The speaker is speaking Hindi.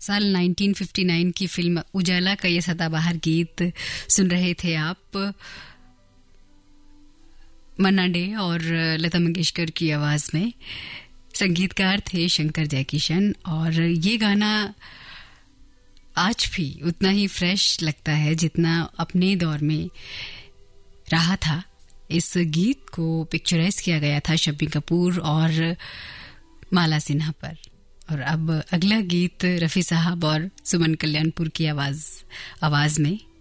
साल 1959 की फिल्म उजाला का ये सदाबहार गीत सुन रहे थे आप। मन्ना डे और लता मंगेशकर की आवाज में। संगीतकार थे शंकर जयकिशन और ये गाना आज भी उतना ही फ्रेश लगता है जितना अपने दौर में रहा था। इस गीत को पिक्चराइज किया गया था शम्मी कपूर और माला सिन्हा पर। और अब अगला गीत रफ़ी साहब और सुमन कल्याणपुर की आवाज में